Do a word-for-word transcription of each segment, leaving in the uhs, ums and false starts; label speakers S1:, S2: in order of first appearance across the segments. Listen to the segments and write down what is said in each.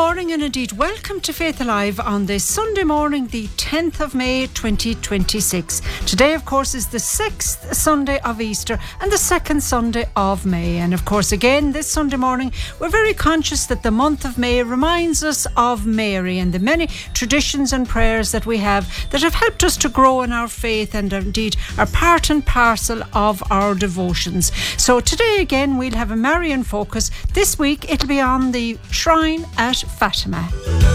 S1: morning and indeed welcome to Faith Alive on this Sunday morning, the tenth of May twenty twenty-six. Today, of course, is the sixth Sunday of Easter and the second Sunday of May. And of course, again, this Sunday morning, we're very conscious that the month of May reminds us of Mary and the many traditions and prayers that we have that have helped us to grow in our faith and indeed are part and parcel of our devotions. So today, again, we'll have a Marian focus. This week, it'll be on the shrine at Fatima.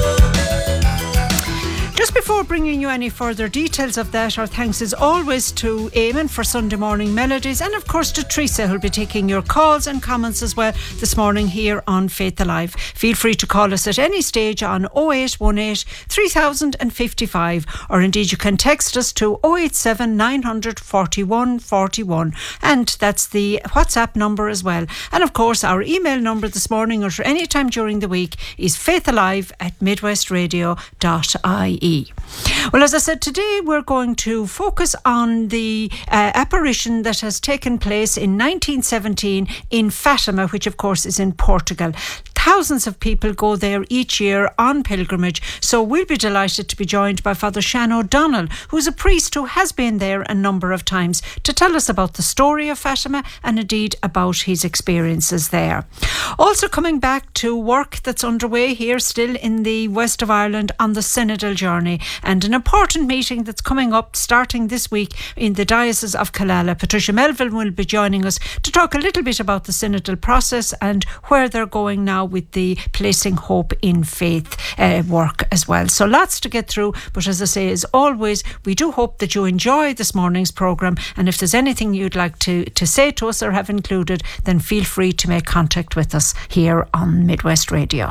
S1: Just before bringing you any further details of that, our thanks as always to Eamon for Sunday morning melodies, and of course to Teresa, who'll be taking your calls and comments as well this morning here on Faith Alive. Feel free to call us at any stage on oh eight one eight, three thousand fifty-five, or indeed you can text us to oh eight seven, nine hundred, forty-one forty-one, and that's the WhatsApp number as well. And of course our email number this morning or any time during the week is faithalive at midwestradio dot I E. Well, as I said, today we're going to focus on the uh, apparition that has taken place in nineteen seventeen in Fatima, which of course is in Portugal. Thousands of people go there each year on pilgrimage, so we'll be delighted to be joined by Father Shan O'Donnell, who's a priest who has been there a number of times, to tell us about the story of Fatima and indeed about his experiences there. Also coming back to work that's underway here still in the west of Ireland on the synodal journey, and an important meeting that's coming up starting this week in the Diocese of Killala. Patricia Melville will be joining us to talk a little bit about the synodal process and where they're going now with the Placing Hope in Faith uh, work as well. So lots to get through, but as I say, as always, we do hope that you enjoy this morning's programme, and if there's anything you'd like to, to say to us or have included, then feel free to make contact with us here on Midwest Radio.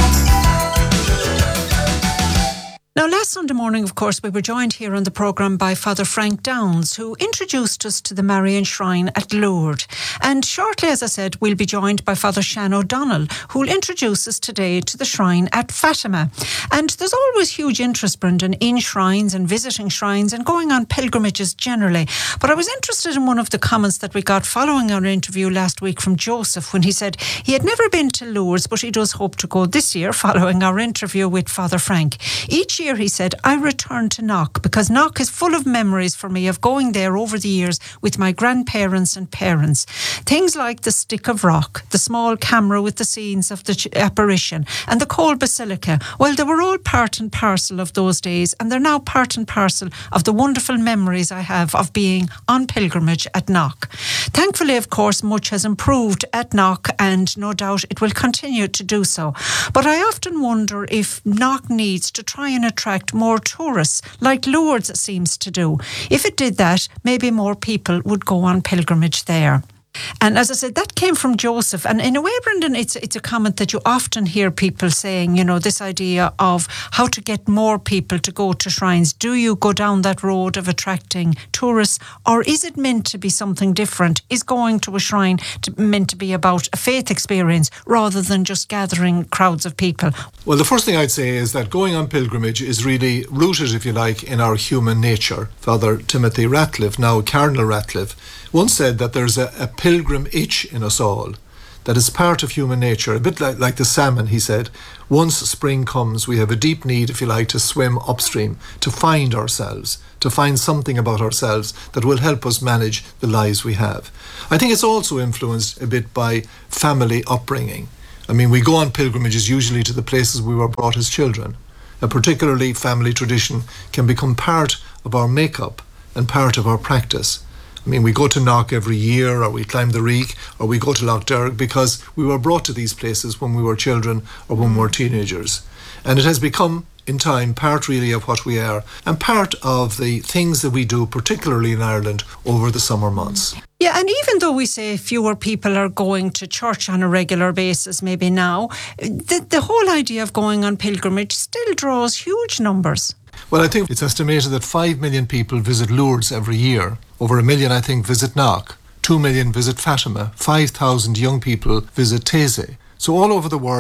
S1: Now, last Sunday morning, of course, we were joined here on the programme by Father Frank Downs, who introduced us to the Marian Shrine at Lourdes. And shortly, as I said, we'll be joined by Father Shan O'Donnell, who'll introduce us today to the shrine at Fatima. And there's always huge interest, Brendan, in shrines and visiting shrines and going on pilgrimages generally. But I was interested in one of the comments that we got following our interview last week from Joseph, when he said he had never been to Lourdes, but he does hope to go this year following our interview with Father Frank. Each year, he said, I return to Knock because Knock is full of memories for me of going there over the years with my grandparents and parents. Things like the stick of rock, the small camera with the scenes of the ch- apparition, and the cold basilica. Well, they were all part and parcel of those days, and they're now part and parcel of the wonderful memories I have of being on pilgrimage at Knock. Thankfully, of course, much has improved at Knock, and no doubt it will continue to do so. But I often wonder if Knock needs to try and attract more tourists, like Lourdes seems to do. If it did that, maybe more people would go on pilgrimage there. And as I said, that came from Joseph. And in a way, Brendan, it's it's a comment that you often hear people saying, you know, this idea of how to get more people to go to shrines. Do you go down that road of attracting tourists, or is it meant to be something different? Is going to a shrine to, meant to be about a faith experience rather than just gathering crowds of people?
S2: Well, the first thing I'd say is that going on pilgrimage is really rooted, if you like, in our human nature. Father Timothy Ratcliffe, now Cardinal Ratcliffe, once said that there's a, a pilgrim itch in us all, that is part of human nature, a bit like, like the salmon, he said. Once spring comes, we have a deep need, if you like, to swim upstream, to find ourselves, to find something about ourselves that will help us manage the lives we have. I think it's also influenced a bit by family upbringing. I mean, we go on pilgrimages usually to the places we were brought as children. A particularly family tradition can become part of our makeup and part of our practice. I mean, we go to Knock every year, or we climb the Reek, or we go to Lough Derg because we were brought to these places when we were children or when we were teenagers. And it has become, in time, part really of what we are and part of the things that we do, particularly in Ireland, over the summer months.
S1: Yeah, and even though we say fewer people are going to church on a regular basis maybe now, the, the whole idea of going on pilgrimage still draws huge numbers.
S2: Well, I think it's estimated that five million people visit Lourdes every year. Over a million, I think, visit Knock. Two million visit Fatima. five thousand young people visit Taizé. So all over the world,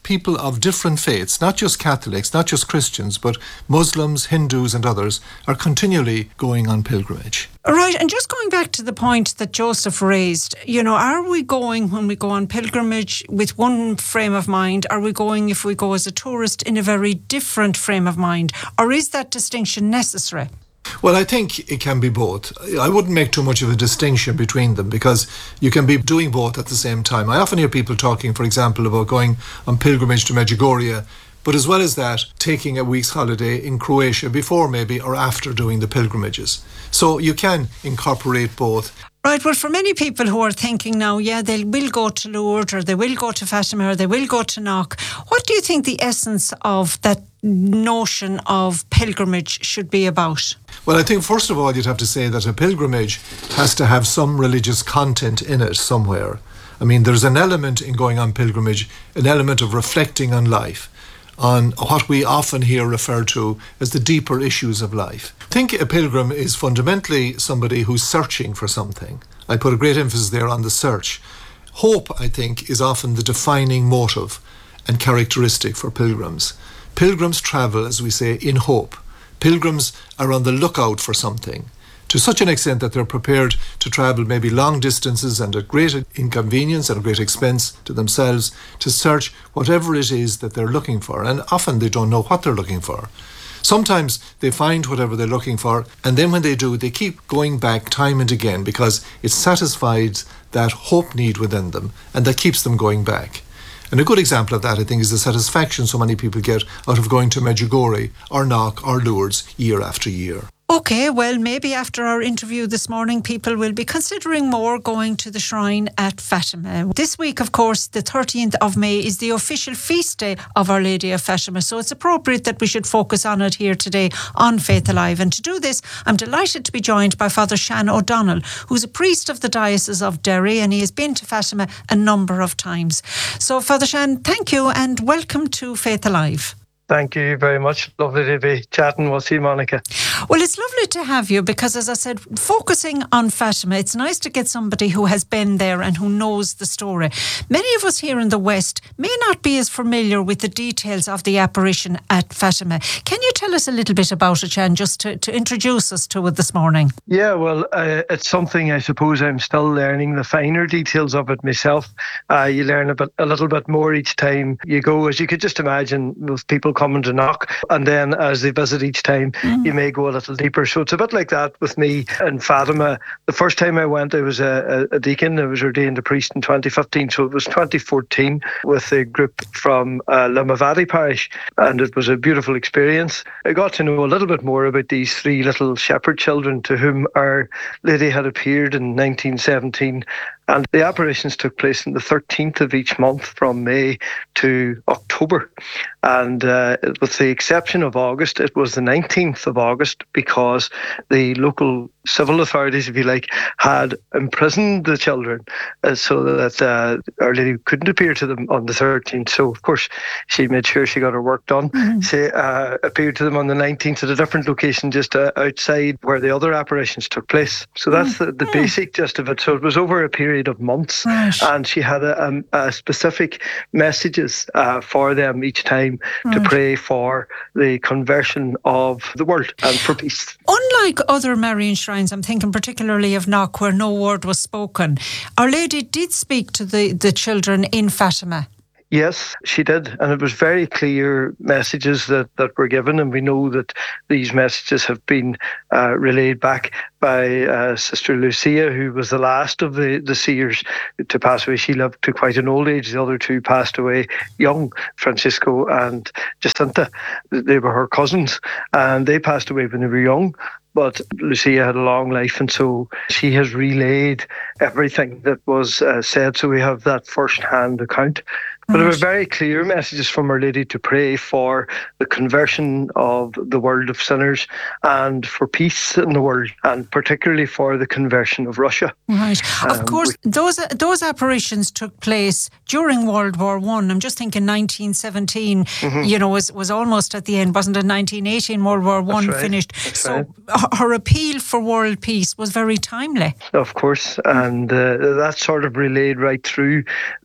S2: people of different faiths, not just Catholics, not just Christians, but Muslims, Hindus and others, are continually going on pilgrimage.
S1: Right, and just going back to the point that Joseph raised, you know, are we going when we go on pilgrimage with one frame of mind? Are we going, if we go as a tourist, in a very different frame of mind? Or is that distinction necessary?
S2: Well, I think it can be both. I wouldn't make too much of a distinction between them because you can be doing both at the same time. I often hear people talking, for example, about going on pilgrimage to Medjugorje, but as well as that, taking a week's holiday in Croatia before maybe or after doing the pilgrimages. So you can incorporate both.
S1: Right, well, for many people who are thinking now, yeah, they will go to Lourdes or they will go to Fatima or they will go to Knock, what do you think the essence of that notion of pilgrimage should be about?
S2: Well, I think first of all you'd have to say that a pilgrimage has to have some religious content in it somewhere. I mean, there's an element in going on pilgrimage, an element of reflecting on life, on what we often hear referred to as the deeper issues of life. I think a pilgrim is fundamentally somebody who's searching for something. I put a great emphasis there on the search. Hope, I think, is often the defining motive and characteristic for pilgrims. Pilgrims travel, as we say, in hope. Pilgrims are on the lookout for something, to such an extent that they're prepared to travel maybe long distances and at great inconvenience and a great expense to themselves to search whatever it is that they're looking for. And often they don't know what they're looking for. Sometimes they find whatever they're looking for, and then when they do, they keep going back time and again because it satisfies that hope need within them, and that keeps them going back. And a good example of that, I think, is the satisfaction so many people get out of going to Medjugorje or Knock or Lourdes year after year.
S1: OK, well, maybe after our interview this morning, people will be considering more going to the shrine at Fatima. This week, of course, the thirteenth of May is the official feast day of Our Lady of Fatima, so it's appropriate that we should focus on it here today on Faith Alive. And to do this, I'm delighted to be joined by Father Shan O'Donnell, who's a priest of the Diocese of Derry, and he has been to Fatima a number of times. So, Father Shan, thank you and welcome to Faith Alive.
S3: Thank you very much. Lovely to be chatting with you, Monica.
S1: Well, it's lovely to have you because, as I said, focusing on Fatima, it's nice to get somebody who has been there and who knows the story. Many of us here in the West may not be as familiar with the details of the apparition at Fatima. Can you tell us a little bit about it, Shan, just to, to introduce us to it this morning?
S3: Yeah, well, uh, it's something I suppose I'm still learning the finer details of it myself. Uh, you learn a, bit, a little bit more each time you go, as you could just imagine with people coming to Knock, and then as they visit each time, mm. you may go a little deeper. So it's a bit like that with me in Fatima. The first time I went, I was a, a deacon. I was ordained a priest in twenty fifteen, so it was twenty fourteen with a group from uh, Limavady Parish, and it was a beautiful experience. I got to know a little bit more about these three little shepherd children to whom Our Lady had appeared in nineteen seventeen. And the apparitions took place on the thirteenth of each month from May to October. And uh, with the exception of August, it was the nineteenth of August because the local civil authorities, if you like, had imprisoned the children uh, so that uh, Our Lady couldn't appear to them on the thirteenth. So, of course, she made sure she got her work done. Mm-hmm. She uh, appeared to them on the nineteenth at a different location just uh, outside where the other apparitions took place. So that's mm-hmm. the, the basic gist of it. So it was over a period of months, right. And she had a, a, a specific messages uh, for them each time right. to pray for the conversion of the world and for peace.
S1: Unlike other Marian shrines, I'm thinking particularly of Knock, where no word was spoken, Our Lady did speak to the, the children in Fatima.
S3: Yes, she did. And it was very clear messages that, that were given. And we know that these messages have been uh, relayed back by uh, Sister Lucia, who was the last of the, the seers to pass away. She lived to quite an old age. The other two passed away young, Francisco and Jacinta. They were her cousins, and they passed away when they were young. But Lucia had a long life, and so she has relayed everything that was uh, said. So we have that first-hand account. But there were very clear messages from Our Lady to pray for the conversion of the world of sinners and for peace in the world, and particularly for the conversion of Russia.
S1: Right.
S3: Um,
S1: of course, we, those those apparitions took place during World War One. I'm just thinking nineteen seventeen, mm-hmm. you know, was, was almost at the end, wasn't it? nineteen eighteen, World War One right. finished.
S3: That's
S1: so
S3: right.
S1: her appeal for world peace was very timely.
S3: Of course, and uh, that's sort of relayed right through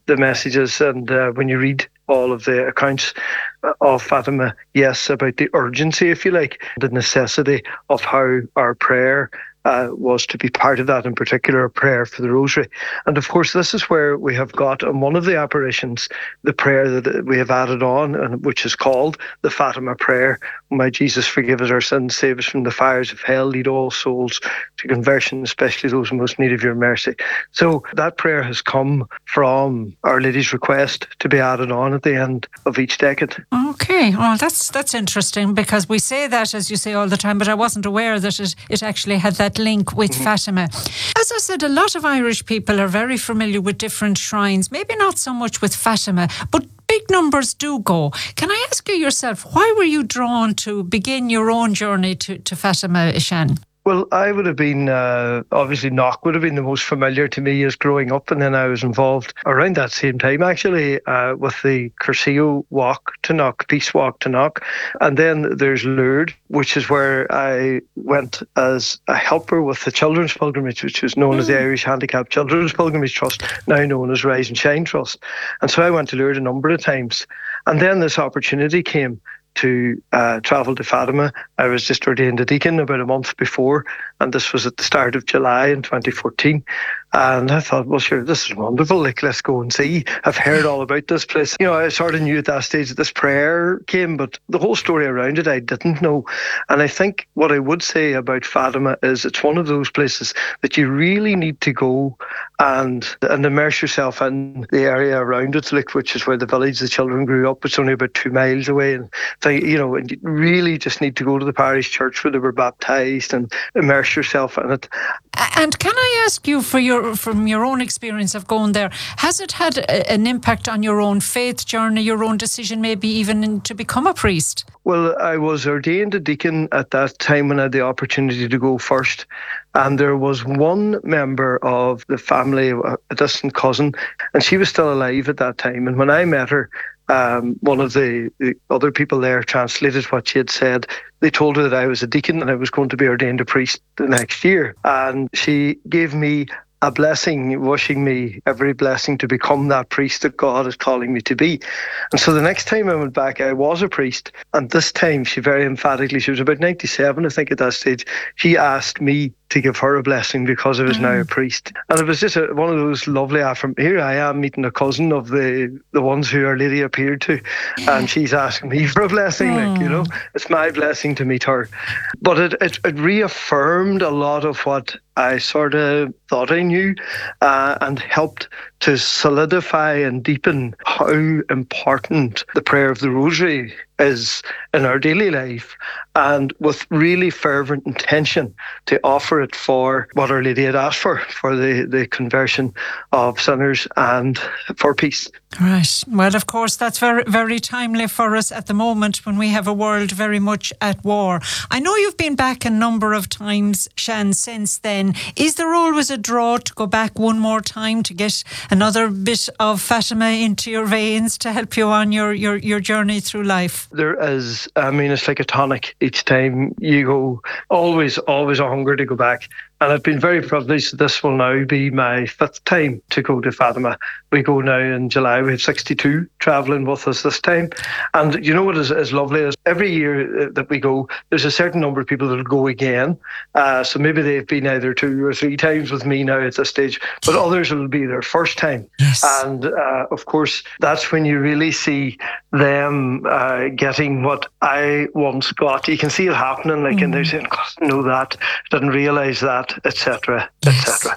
S3: the messages, and uh, when you read all of the accounts of Fatima, yes, about the urgency, if you like, the necessity of how our prayer Uh, was to be part of that, in particular a prayer for the rosary. And of course this is where we have got, in one of the apparitions, the prayer that we have added on, and which is called the Fatima prayer. My Jesus, forgive us our sins, save us from the fires of hell, lead all souls to conversion, especially those in most need of your mercy. So that prayer has come from Our Lady's request to be added on at the end of each decade.
S1: Okay, well that's that's interesting, because we say that, as you say, all the time, but I wasn't aware that it, it actually had that link with mm-hmm. Fatima. As I said, a lot of Irish people are very familiar with different shrines, maybe not so much with Fatima, but big numbers do go. Can I ask you yourself, why were you drawn to begin your own journey to, to Fatima, Shan?
S3: Well, I would have been, uh, obviously Knock would have been the most familiar to me as growing up, and then I was involved around that same time actually uh, with the Cursillo walk to Knock, Peace Walk to Knock. And then there's Lourdes, which is where I went as a helper with the Children's Pilgrimage, which was known mm. as the Irish Handicapped Children's Pilgrimage Trust, now known as Rise and Shine Trust. And so I went to Lourdes a number of times. And then this opportunity came to uh, travel to Fatima. I was just ordained a deacon about a month before, and this was at the start of July in twenty fourteen. And I thought, well, sure, this is wonderful. Like, let's go and see. I've heard all about this place. You know, I sort of knew at that stage that this prayer came, but the whole story around it, I didn't know. And I think what I would say about Fatima is it's one of those places that you really need to go and and immerse yourself in the area around it, like, which is where the village the children grew up. It's only about two miles away. And, you know, and you really just need to go to the parish church where they were baptised and immerse yourself in it.
S1: And can I ask you, for your from your own experience of going there, has it had a, an impact on your own faith journey, your own decision, maybe even in, to become a priest?
S3: Well, I was ordained a deacon at that time when I had the opportunity to go first. And there was one member of the family, a distant cousin, and she was still alive at that time. And when I met her, Um, one of the, the other people there translated what she had said. They told her that I was a deacon and I was going to be ordained a priest the next year. And she gave me a blessing, wishing me every blessing to become that priest that God is calling me to be. And so the next time I went back, I was a priest. And this time, she very emphatically, she was about ninety-seven, I think, at that stage, she asked me to give her a blessing because I was mm. now a priest. And it was just a, one of those lovely affirmations. Here I am meeting a cousin of the, the ones who Our Lady appeared to, and she's asking me for a blessing, mm. like, you know, it's my blessing to meet her. But it, it, it reaffirmed a lot of what I sort of thought I knew, uh, and helped to solidify and deepen how important the prayer of the Rosary is in our daily life, and with really fervent intention to offer it for what Our Lady had asked for, for the, the conversion of sinners and for peace.
S1: Right. Well, of course, that's very, very timely for us at the moment when we have a world very much at war. I know you've been back a number of times, Shan, since then. Is there always a draw to go back one more time to get another bit of Fatima into your veins to help you on your, your, your journey through life?
S3: There is, I mean, it's like a tonic each time you go. Always, always a hunger to go back. And I've been very privileged that this will now be my fifth time to go to Fatima. We go now in July. We have sixty-two travelling with us this time. And you know what is, is lovely is every year that we go, there's a certain number of people that will go again. Uh, so maybe they've been either two or three times with me now at this stage, but others will be their first time.
S1: Yes.
S3: And uh, of course, that's when you really see them uh, getting what I once got. You can see it happening, like, mm. and they're saying, God, know that, didn't realise that, et cetera, et cetera.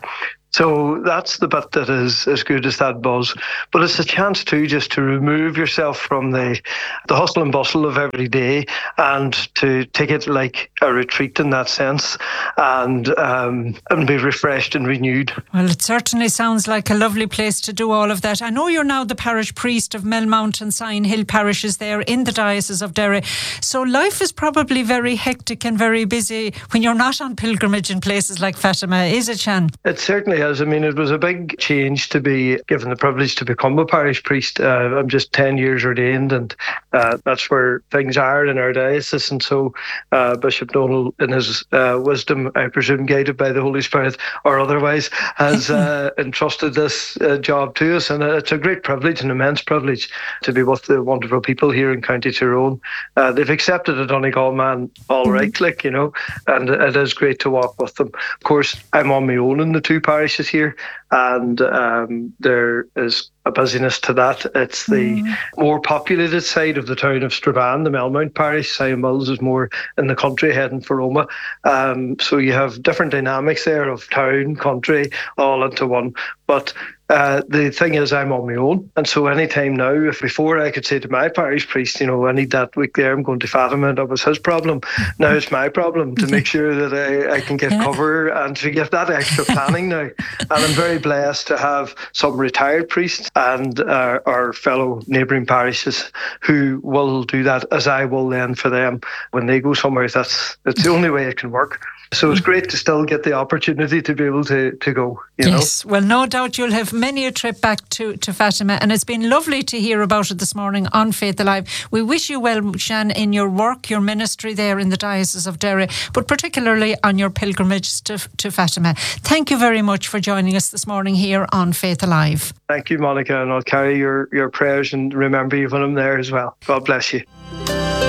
S3: So that's the bit that is as good as that buzz. But it's a chance too just to remove yourself from the the hustle and bustle of every day and to take it like a retreat in that sense, and um, and be refreshed and renewed.
S1: Well, it certainly sounds like a lovely place to do all of that. I know you're now the parish priest of Melmount and Sign Hill parishes there in the Diocese of Derry. So life is probably very hectic and very busy when you're not on pilgrimage in places like Fatima, is it, Shan?
S3: It certainly has. I mean, it was a big change to be given the privilege to become a parish priest. Uh, I'm just ten years ordained, and uh, that's where things are in our diocese. And so uh, Bishop Donald, in his uh, wisdom, I presume guided by the Holy Spirit or otherwise, has uh, entrusted this uh, job to us. And it's a great privilege, an immense privilege, to be with the wonderful people here in County Tyrone. Uh, they've accepted a Donegal man all right, like, you know, and it is great to walk with them. Of course, I'm on my own in the two parishes here, and um, there is a busyness to that. It's the mm. more populated side of the town of Strabane, the Melmount parish. Sion Mills is more in the country, heading for Roma. Um, so you have different dynamics there of town, country, all into one. But uh, the thing is, I'm on my own. And so any time now, if before I could say to my parish priest, you know, I need that week there, I'm going to Fatima, and that was his problem. Now it's my problem to make sure that I, I can get cover and to get that extra planning now. And I'm very blessed to have some retired priests and uh, our fellow neighbouring parishes who will do that, as I will then for them when they go somewhere. That's, that's the only way it can work. So it's great to still get the opportunity to be able to, to go, you know.
S1: Yes, well, no doubt you'll have many a trip back to, to Fatima, and it's been lovely to hear about it this morning on Faith Alive. We wish you well, Shan, in your work, your ministry there in the Diocese of Derry, but particularly on your pilgrimage to, to Fatima. Thank you very much for joining us this morning here on Faith Alive.
S3: Thank you, Monica, and I'll carry your, your prayers and remember you when I'm there as well. God bless you.